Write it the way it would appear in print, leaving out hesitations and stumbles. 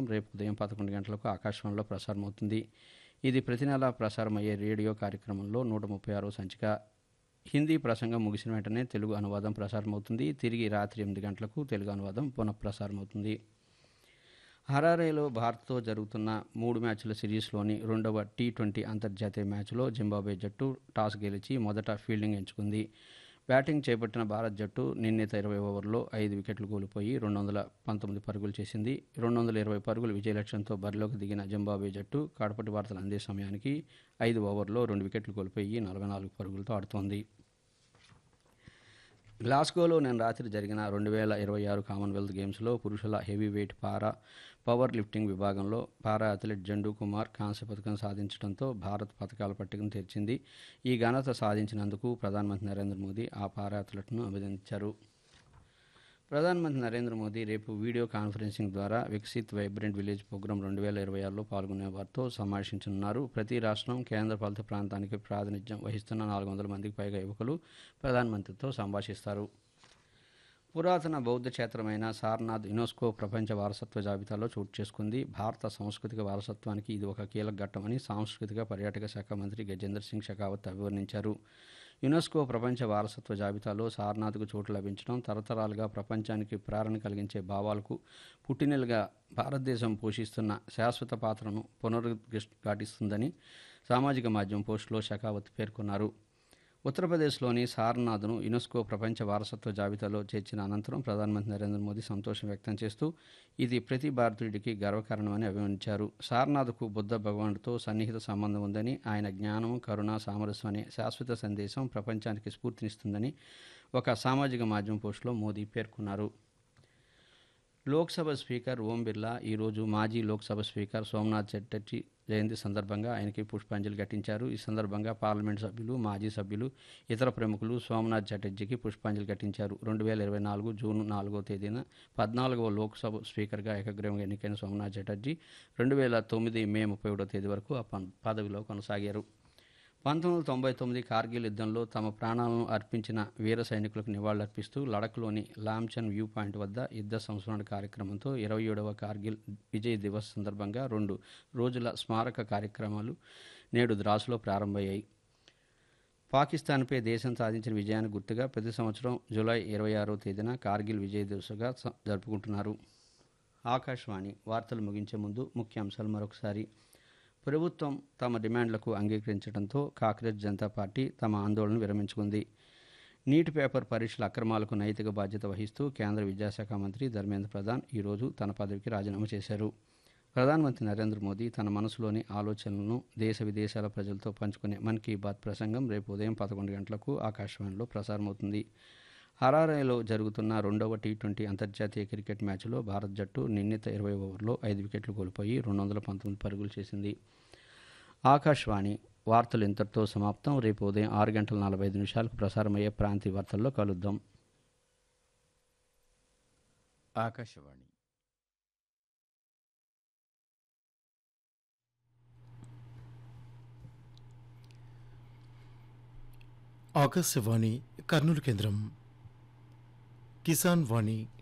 రేపు ఉదయం 11 గంటలకు ఆకాశవాణిలో ప్రసారమవుతుంది. ఇది ప్రతి నెలా ప్రసారమయ్యే రేడియో కార్యక్రమంలో 136వ సంచిక. హిందీ ప్రసంగం ముగిసిన వెంటనే తెలుగు అనువాదం ప్రసారమవుతుంది. తిరిగి రాత్రి 8 గంటలకు తెలుగు అనువాదం పునఃప్రసారమవుతుంది. హరారేలో భారత్తో జరుగుతున్న 3 మ్యాచ్ల సిరీస్లోని రెండవ టీ20 అంతర్జాతీయ మ్యాచ్లో జింబాబ్వే జట్టు టాస్ గెలిచి మొదట ఫీల్డింగ్ ఎంచుకుంది. బ్యాటింగ్ చేపట్టిన భారత్ జట్టు నిర్ణీత 20 ఓవర్లలో 5 వికెట్లు కోల్పోయి 219 పరుగులు చేసింది. 220 పరుగుల విజయ లక్ష్యంతో బరిలోకి దిగిన జింబాబ్వే జట్టు కడపటి వార్తలు అందే సమయానికి 5 ఓవర్లలో 2 వికెట్లు కోల్పోయి 44 పరుగులతో ఆడుతోంది. గ్లాస్గోలో నిన్న రాత్రి జరిగిన 2026 కామన్వెల్త్ గేమ్స్లో పురుషుల హెవీవెయిట్ పవర్ లిఫ్టింగ్ విభాగంలో పారా అథ్లెట్ జండూ కుమార్ కాంస్య పథకం సాధించడంతో భారత్ పథకాల పట్టికను తెరిచింది. ఈ ఘనత సాధించినందుకు ప్రధానమంత్రి నరేంద్ర మోదీ ఆ పారా అథ్లెట్ను అభినందించారు. ప్రధానమంత్రి నరేంద్ర మోదీ రేపు వీడియో కాన్ఫరెన్సింగ్ ద్వారా వికసిత్ వైబ్రెంట్ విలేజ్ ప్రోగ్రాం 2026లో పాల్గొనే వారితో సమావేశించనున్నారు. ప్రతి రాష్ట్రం, కేంద్రపాలిత ప్రాంతానికి ప్రాతినిధ్యం వహిస్తున్న 400 మందికి పైగా యువకులు ప్రధానమంత్రితో సంభాషిస్తారు. పురాతన బౌద్ధ క్షేత్రమైన సారనాథ్ యునెస్కో ప్రపంచ వారసత్వ జాబితాలో చోటు చేసుకుంది. భారత సాంస్కృతిక వారసత్వానికి ఇది ఒక కీలక ఘట్టమని సాంస్కృతిక పర్యాటక శాఖ మంత్రి గజేంద్ర సింగ్ షెకావత్ అభివర్ణించారు. యునెస్కో ప్రపంచ వారసత్వ జాబితాలో సారనాథ్కు చోటు లభించడం తరతరాలుగా ప్రపంచానికి ప్రేరణ కలిగించే భావాలకు పుట్టినెలుగా భారతదేశం పోషిస్తున్న శాశ్వత పాత్రను పునరుద్ఘాటిస్తుందని సామాజిక మాధ్యమం పోస్టులో షెకావత్ పేర్కొన్నారు. ఉత్తరప్రదేశ్లోని సారనాథ్ను యునెస్కో ప్రపంచ వారసత్వ జాబితాలో చేర్చిన అనంతరం ప్రధానమంత్రి నరేంద్ర మోదీ సంతోషం వ్యక్తం చేస్తూ ఇది ప్రతి భారతీయుడికి గర్వకారణమని అభివర్ణించారు. సారనాథ్కు బుద్ధ భగవానుడితో సన్నిహిత సంబంధం ఉందని, ఆయన జ్ఞానం, కరుణ, సామరస్యం అనే శాశ్వత సందేశం ప్రపంచానికి స్ఫూర్తినిస్తుందని ఒక సామాజిక మాధ్యమం పోస్టులో మోదీ పేర్కొన్నారు. లోక్సభ స్పీకర్ ఓం బిర్లా ఈరోజు మాజీ లోక్సభ స్పీకర్ సోమనాథ్ చటర్జీ జయంతి సందర్భంగా ఆయనకి పుష్పాంజలి ఘటించారు. ఈ సందర్భంగా పార్లమెంట్ సభ్యులు, మాజీ సభ్యులు, ఇతర ప్రముఖులు సోమనాథ్ చటర్జీకి పుష్పాంజలి ఘటించారు. 2024 జూన్ 4వ తేదీన 14వ లోక్సభ స్పీకర్గా ఏకగ్రీవంగా ఎన్నికైన సోమనాథ్ చటర్జీ 2009 మే 31వ తేదీ వరకు ఆ పదవిలో కొనసాగారు. 1999 కార్గిల్ యుద్ధంలో తమ ప్రాణాలను అర్పించిన వీర సైనికులకు నివాళులర్పిస్తూ లడఖ్లోని లామ్చన్ వ్యూ పాయింట్ వద్ద యుద్ధ సంస్మరణ కార్యక్రమంతో 27వ కార్గిల్ విజయ్ దివస్ సందర్భంగా 2 రోజుల స్మారక కార్యక్రమాలు నేడు ద్రాస్లో ప్రారంభమయ్యాయి. పాకిస్తాన్పై దేశం సాధించిన విజయానికి గుర్తుగా ప్రతి సంవత్సరం జూలై 26వ తేదీన కార్గిల్ విజయ్ దివస్గా జరుపుకుంటున్నారు. ఆకాశవాణి వార్తలు ముగించే ముందు ముఖ్యాంశాలు మరొకసారి. ప్రభుత్వం తమ డిమాండ్లకు అంగీకరించడంతో కాంగ్రెస్ జనతా పార్టీ తమ ఆందోళనను విరమించుకుంది. నీట్ పేపర్ పరీక్షల అక్రమాలకు నైతిక బాధ్యత వహిస్తూ కేంద్ర విద్యాశాఖ మంత్రి ధర్మేంద్ర ప్రధాన్ ఈరోజు తన పదవికి రాజీనామా చేశారు. ప్రధానమంత్రి నరేంద్ర మోదీ తన మనసులోని ఆలోచనలను దేశ విదేశాల ప్రజలతో పంచుకునే మన్ కీ బాత్ ప్రసంగం రేపు ఉదయం 11 గంటలకు ఆకాశవాణిలో ప్రసారమవుతుంది. హరారేలో జరుగుతున్న రెండవ టీ20 అంతర్జాతీయ క్రికెట్ మ్యాచ్లో భారత్ జట్టు నిర్ణీత 20 ఓవర్లలో 5 వికెట్లు కోల్పోయి 219 పరుగులు చేసింది. ఆకాశవాణి వార్తలు ఇంతటితో సమాప్తం. రేపు ఉదయం 6:45 ప్రసారమయ్యే ప్రాంతీయ వార్తల్లో కలుద్దాం. ఆకాశవాణి ఆకాశవాణి కర్నూలు కేంద్రం. కిసాన్ వాణి